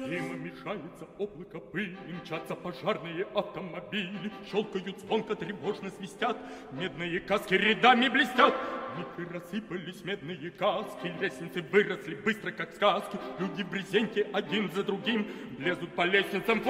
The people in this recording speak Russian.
Дыма мешается облако пыли, мчатся пожарные автомобили, щелкают звонко, тревожно свистят, медные каски рядами блестят. Миг и рассыпались медные каски, лестницы выросли быстро, как сказки. Люди в брезенте один за другим лезут по лестницам.